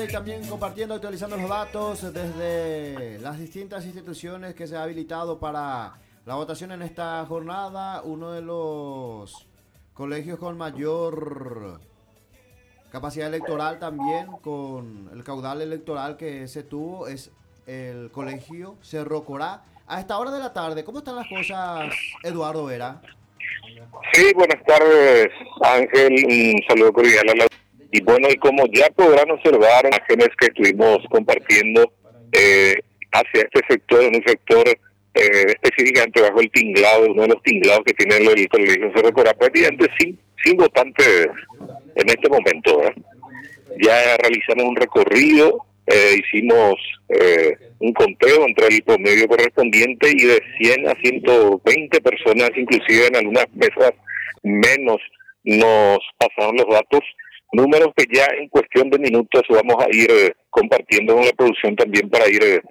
Y también compartiendo, actualizando los datos desde las distintas instituciones que se ha habilitado para la votación en esta jornada. Uno de los colegios con mayor capacidad electoral también, con el caudal electoral que se tuvo, es el colegio Cerro Corá. A esta hora de la tarde, ¿cómo están las cosas, Eduardo Vera? Sí, buenas tardes, Ángel. Un saludo cordial a la... Y bueno, y como ya podrán observar imágenes que estuvimos compartiendo hacia este sector, en un sector específicamente bajo el tinglado, uno de los tinglados que tiene el colegio Cerro Corá, prácticamente sin votantes en este momento, ¿verdad? Ya realizamos un recorrido, hicimos un conteo entre el promedio correspondiente y de 100 a 120 personas, inclusive en algunas mesas menos, nos pasaron los datos, números que ya en cuestión de minutos vamos a ir compartiendo con la producción también para ir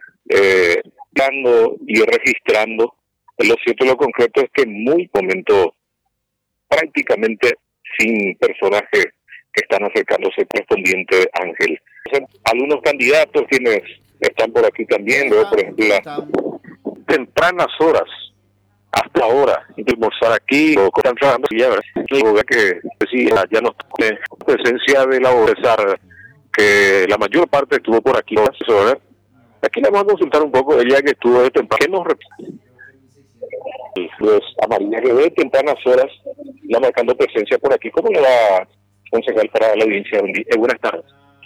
dando y registrando. Lo cierto y lo concreto es que en muy momento prácticamente sin personas que están acercándose correspondiente, Ángel. Algunos candidatos quienes están por aquí también, luego por ejemplo las tempranas horas, hasta ahora, y de almorzar aquí, o están trabajando ya, ¿verdad? Que sí, ya no tiene presencia de la César, que la mayor parte estuvo por aquí, ¿verdad? Aquí le vamos a consultar un poco, ella que estuvo de temprano, ¿qué nos repite? Pues Amarilla que de tempranas horas, ya marcando presencia por aquí. ¿Cómo le va, concejal, para la audiencia? Buenas tardes.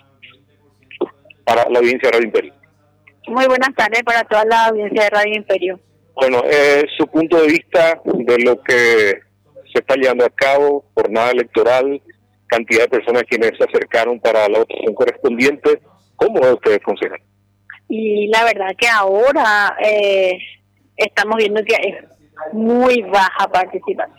Para la audiencia de Radio Imperio. Muy buenas tardes para toda la audiencia de Radio Imperio. Bueno, su punto de vista de lo que se está llevando a cabo, jornada electoral, cantidad de personas quienes se acercaron para la votación correspondiente, ¿cómo ve usted, concejal? Y la verdad que ahora estamos viendo que es muy baja participación.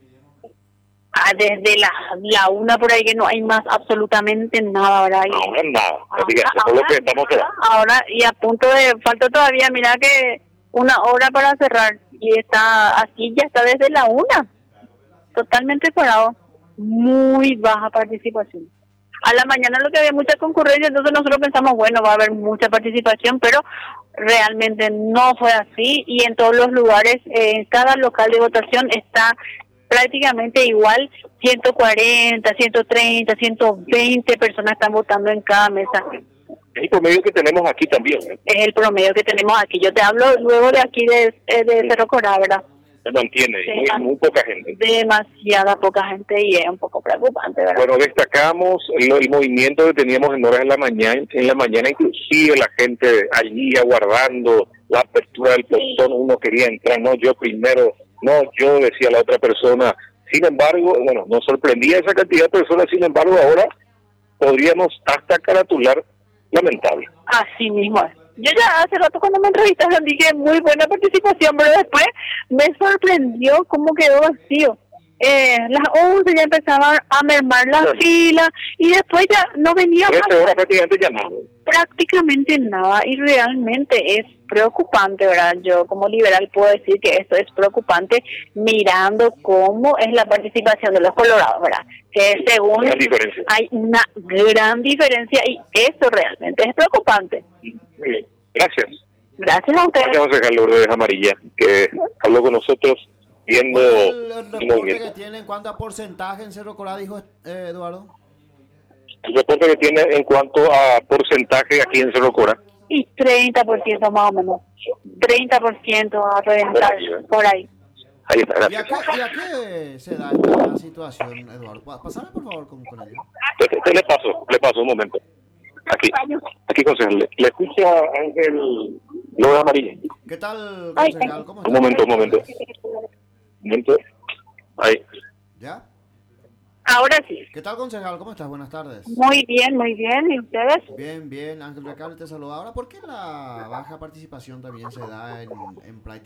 Desde la una por ahí que no hay más absolutamente nada ahora. No, nada. Por lo que estamos ahora y a punto de, falta todavía, mira que una hora para cerrar y está así, ya está desde la una, totalmente parado, muy baja participación. A la mañana lo que había mucha concurrencia, entonces nosotros pensamos, bueno, va a haber mucha participación, pero realmente no fue así y en todos los lugares, en cada local de votación está prácticamente igual, 140, 130, 120 personas están votando en cada mesa. Es el promedio que tenemos aquí también, ¿eh? Es el promedio que tenemos aquí. Yo te hablo luego de aquí de Cerro Corá, ¿verdad? Se mantiene, sí, muy poca gente. Demasiada poca gente y es un poco preocupante, ¿verdad? Bueno, destacamos el movimiento que teníamos en horas de la mañana inclusive la gente allí aguardando la apertura del portón, uno quería entrar, no, yo primero, no, yo, decía la otra persona. Sin embargo, bueno, nos sorprendía esa cantidad de personas, sin embargo, ahora podríamos hasta caratular lamentable. Así mismo es. Yo ya hace rato cuando me entrevistaron dije muy buena participación, pero después me sorprendió cómo quedó vacío. Las 11 ya empezaban a mermar la fila y después ya no venía más. Prácticamente ya nada. Prácticamente nada y realmente es preocupante, ¿verdad? Yo como liberal puedo decir que esto es preocupante mirando cómo es la participación de los colorados, ¿verdad? Que según hay una gran diferencia y eso realmente es preocupante. Muy bien. Gracias. Gracias a ustedes. Gracias, concejal Lourdes Amarilla, que habló con nosotros viendo el reporte que tiene en cuanto a porcentaje en Cerro Corá, dijo Eduardo. El reporte que tiene en cuanto a porcentaje aquí en Cerro Corá. Y 30% más o menos. 30% a reventar por ahí. Ahí está, gracias. ¿Y a qué se da esta situación, Eduardo? Pásame por favor con ella. Le paso un momento. Aquí concejal, le escucha Ángel Lourdes Amarilla. ¿Qué tal, concejal? ¿Cómo está? Un momento. Ahí. ¿Ya? Ahora sí. ¿Qué tal, concejal? ¿Cómo estás? Buenas tardes. Muy bien. ¿Y ustedes? Bien. Ángel Recalde te saluda. Ahora, ¿por qué la baja participación también se da en práctica?